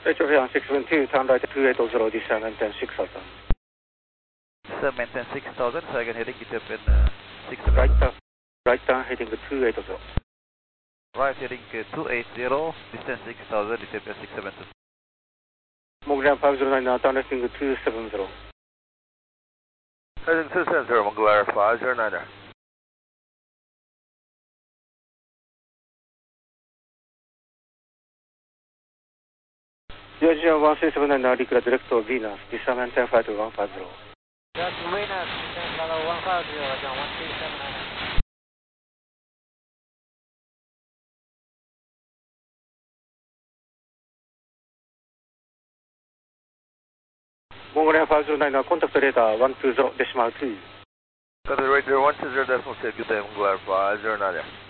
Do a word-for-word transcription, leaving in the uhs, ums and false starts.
H six seven two, turn right two eight zero, descend maintain six thousand. Descend maintain six thousand, so again heading Ethiopian uh, six seven. Right turn, right turn heading two eight zero. Right heading uh, two eight zero, distance six thousand, Ethiopia six seven two. Mongolian five zero nine, now turn heading two seven zero. Heading two seven zero, Mongolian five zero nine. U S G one six seven nine, now declare direct to Venus, descend maintain five two one five zero. That's Venus, descend one five zero, one three seven nine. Mongolian five zero nine, now contact radar one two zero decimal two. Got the radar one two zero decimal two, good day, Mongolian five zero nine.